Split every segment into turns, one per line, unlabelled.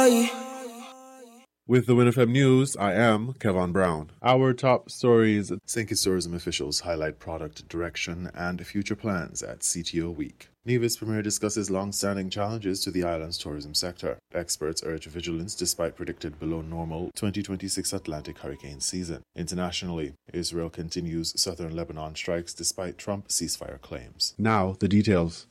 With the WinFM News, I am Kevin Brown. Our top stories: St. Kitts tourism officials highlight product direction and future plans at CTO Week. Nevis Premier discusses long-standing challenges to the island's tourism sector. Experts urge vigilance despite predicted below-normal 2026 Atlantic hurricane season. Internationally, Israel continues southern Lebanon strikes despite Trump ceasefire claims. Now, the details.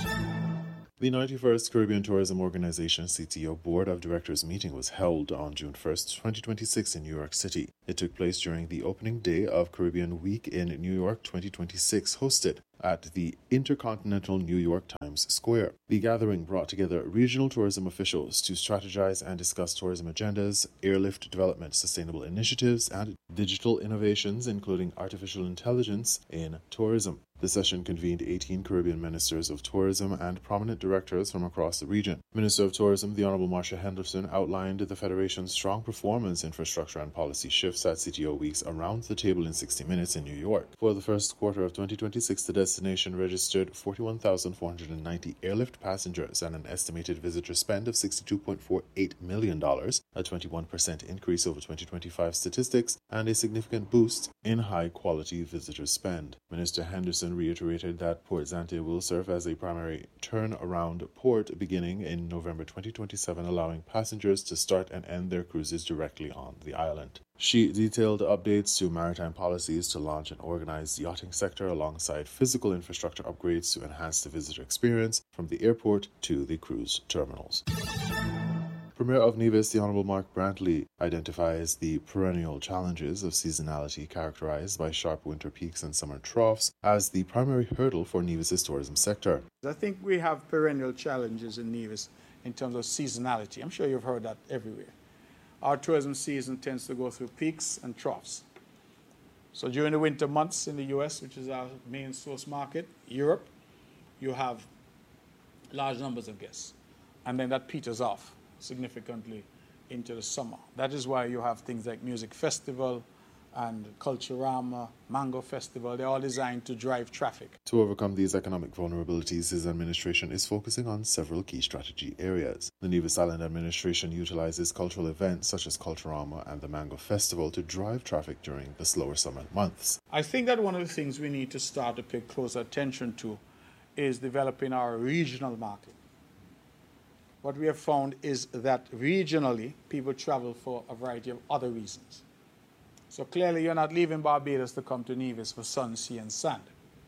The 91st Caribbean Tourism Organization CTO Board of Directors meeting was held on June 1st, 2026 in New York City. It took place during the opening day of Caribbean Week in New York 2026, hosted at the Intercontinental New York Times Square. The gathering brought together regional tourism officials to strategize and discuss tourism agendas, airlift development, sustainable initiatives, and digital innovations, including artificial intelligence in tourism. The session convened 18 Caribbean ministers of tourism and prominent directors from across the region. Minister of Tourism, the Honorable Marsha Henderson, outlined the Federation's strong performance, infrastructure, and policy shifts at CTO Weeks around the table in 60 Minutes in New York. For the first quarter of 2026, the destination registered 41,490 airlift passengers and an estimated visitor spend of $62.48 million, a 21% increase over 2025 statistics, and a significant boost in high-quality visitor spend. Minister Henderson reiterated that Port Zante will serve as a primary turnaround port beginning in November 2027, allowing passengers to start and end their cruises directly on the island. She detailed updates to maritime policies to launch an organized yachting sector alongside physical infrastructure upgrades to enhance the visitor experience from the airport to the cruise terminals. Premier of Nevis, the Honourable Mark Brantley, identifies the perennial challenges of seasonality characterized by sharp winter peaks and summer troughs as the primary hurdle for Nevis's tourism sector.
I think we have perennial challenges in Nevis in terms of seasonality. I'm sure you've heard that everywhere. Our tourism season tends to go through peaks and troughs. So during the winter months in the US, which is our main source market, Europe, you have large numbers of guests. And then that peters off significantly into the summer. That is why you have things like Music Festival and Culturama, Mango Festival. They're all designed to drive traffic.
To overcome these economic vulnerabilities, his administration is focusing on several key strategy areas. The Nevis Island administration utilizes cultural events such as Culturama and the Mango Festival to drive traffic during the slower summer months.
I think that one of the things we need to start to pay close attention to is developing our regional market. What we have found is that regionally, people travel for a variety of other reasons. So clearly, you're not leaving Barbados to come to Nevis for sun, sea, and sand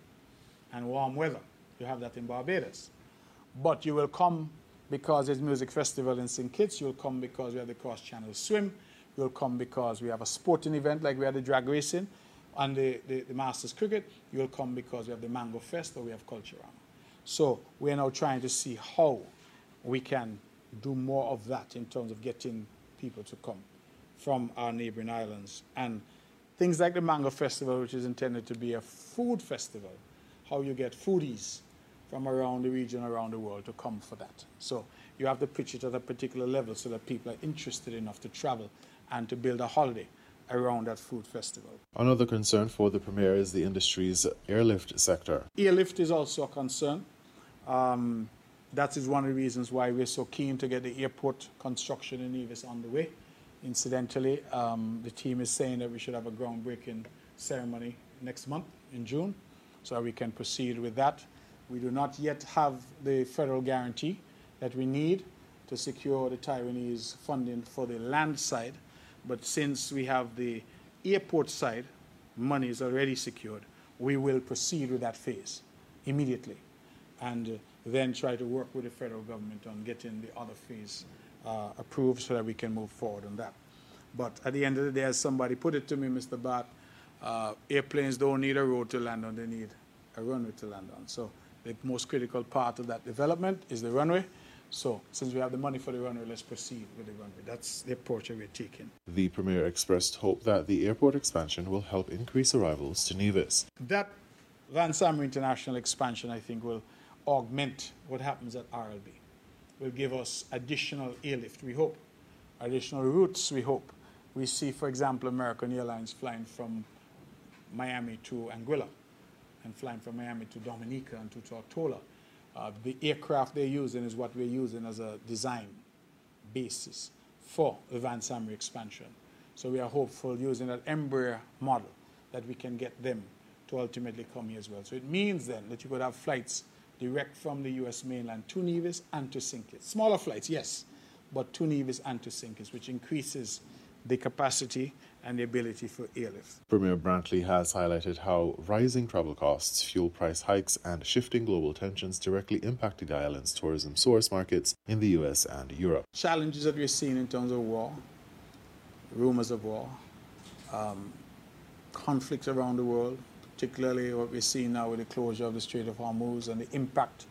and warm weather. You have that in Barbados. But you will come because there's music festival in St. Kitts. You'll come because we have the cross-channel swim. You'll come because we have a sporting event like we had the drag racing and the Masters cricket. You'll come because we have the Mango Fest or we have Culturama. So we're now trying to see how we can do more of that in terms of getting people to come from our neighboring islands. And things like the Mango Festival, which is intended to be a food festival, how you get foodies from around the region, around the world to come for that. So you have to pitch it at a particular level so that people are interested enough to travel and to build a holiday around that food festival.
Another concern for the Premier is the industry's airlift sector.
Airlift is also a concern. That is one of the reasons why we're so keen to get the airport construction in Nevis on the way. Incidentally, the team is saying that we should have a groundbreaking ceremony next month in June, so we can proceed with that. We do not yet have the federal guarantee that we need to secure the Taiwanese funding for the land side, but since we have the airport side, money is already secured, we will proceed with that phase immediately and then try to work with the federal government on getting the other phase approved so that we can move forward on that. But at the end of the day, as somebody put it to me, Mr. Bart, airplanes don't need a road to land on, they need a runway to land on. So the most critical part of that development is the runway. So since we have the money for the runway, let's proceed with the runway. That's the approach that we're taking.
The Premier expressed hope that the airport expansion will help increase arrivals to Nevis.
That Van Samer International expansion, I think, will augment what happens at RLB. Will give us additional airlift, we hope. Additional routes, we hope. We see, for example, American Airlines flying from Miami to Anguilla and flying from Miami to Dominica and to Tortola. The aircraft they're using is what we're using as a design basis for the Van-Samre expansion. So we are hopeful using that Embraer model that we can get them to ultimately come here as well. So it means then that you could have flights direct from the U.S. mainland to Nevis and to St. Kitts. Smaller flights, yes, but to Nevis and to St. Kitts, which increases the capacity and the ability for airlift.
Premier Brantley has highlighted how rising travel costs, fuel price hikes, and shifting global tensions directly impacted the island's tourism source markets in the U.S. and Europe.
Challenges that we're seeing in terms of war, rumors of war, conflicts around the world, particularly what we're seeing now with the closure of the Strait of Hormuz and the impact